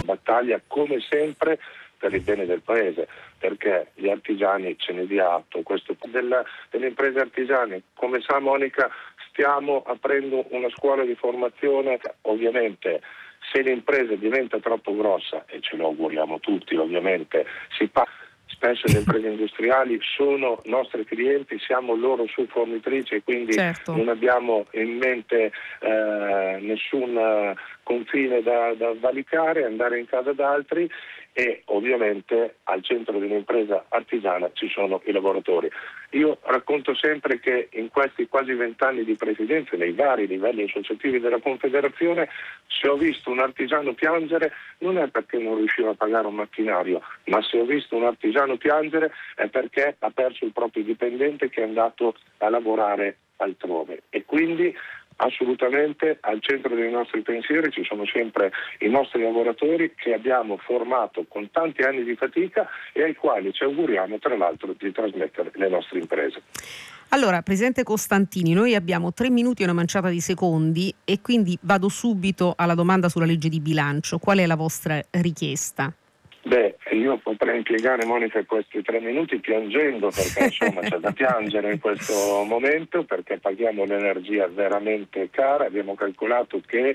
battaglia come sempre per il bene del paese, perché gli artigiani, ce ne dia atto, questo delle imprese artigiane, come sa Monica, stiamo aprendo una scuola di formazione. Ovviamente se l'impresa diventa troppo grossa, e ce lo auguriamo tutti ovviamente, spesso le imprese industriali sono nostri clienti, siamo loro su fornitrici e quindi certo, non abbiamo in mente nessun confine da valicare, andare in casa d'altri, e ovviamente al centro di un'impresa artigiana ci sono i lavoratori. Io racconto sempre che in questi quasi 20 anni di presidenza nei vari livelli associativi della Confederazione, se ho visto un artigiano piangere non è perché non riusciva a pagare un macchinario, ma se ho visto un artigiano piangere è perché ha perso il proprio dipendente che è andato a lavorare altrove. E quindi assolutamente al centro dei nostri pensieri ci sono sempre i nostri lavoratori che abbiamo formato con tanti anni di fatica e ai quali ci auguriamo tra l'altro di trasmettere le nostre imprese. Allora, Presidente Costantini, noi abbiamo 3 minuti e una manciata di secondi e quindi vado subito alla domanda sulla legge di bilancio. Qual è la vostra richiesta? Io potrei impiegare, Monica, questi 3 minuti piangendo, perché insomma c'è da piangere in questo momento, perché paghiamo l'energia veramente cara. Abbiamo calcolato che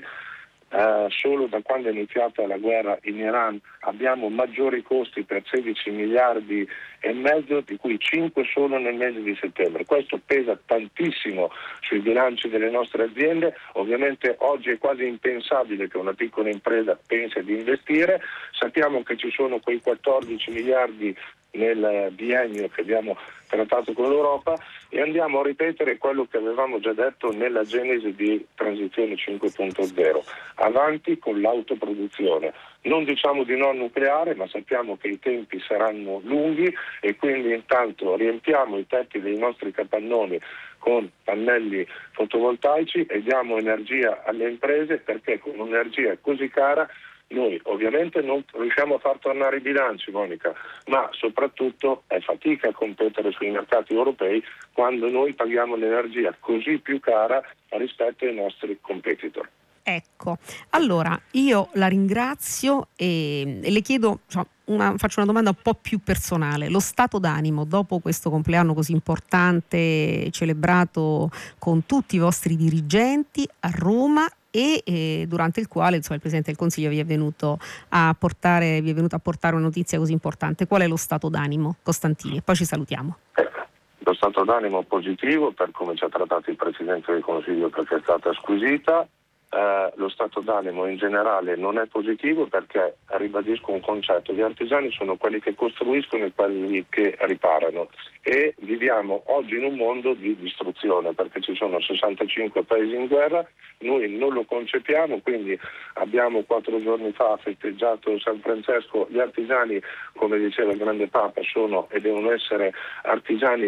solo da quando è iniziata la guerra in Iran abbiamo maggiori costi per 16 miliardi e mezzo, di cui 5 solo nel mese di settembre. Questo pesa tantissimo sui bilanci delle nostre aziende. Ovviamente oggi è quasi impensabile che una piccola impresa pensi di investire. Sappiamo che ci sono quei 14 miliardi nel biennio che abbiamo trattato con l'Europa e andiamo a ripetere quello che avevamo già detto nella genesi di Transizione 5.0. Avanti con l'autoproduzione. Non diciamo di no al nucleare, ma sappiamo che i tempi saranno lunghi e quindi intanto riempiamo i tetti dei nostri capannoni con pannelli fotovoltaici e diamo energia alle imprese, perché con un'energia così cara noi ovviamente non riusciamo a far tornare i bilanci, Monica, ma soprattutto è fatica a competere sui mercati europei quando noi paghiamo l'energia così più cara rispetto ai nostri competitor. Ecco, allora io la ringrazio e le chiedo, faccio una domanda un po' più personale. Lo stato d'animo dopo questo compleanno così importante, celebrato con tutti i vostri dirigenti a Roma e durante il quale il Presidente del Consiglio vi è venuto a portare una notizia così importante. Qual è lo stato d'animo, Costantini? E poi ci salutiamo. Lo stato d'animo positivo per come ci ha trattato il Presidente del Consiglio, perché è stata squisita. Lo stato d'animo in generale non è positivo, perché ribadisco un concetto: gli artigiani sono quelli che costruiscono e quelli che riparano, e viviamo oggi in un mondo di distruzione, perché ci sono 65 paesi in guerra, noi non lo concepiamo, quindi abbiamo 4 giorni fa festeggiato San Francesco. Gli artigiani, come diceva il grande Papa, sono e devono essere artigiani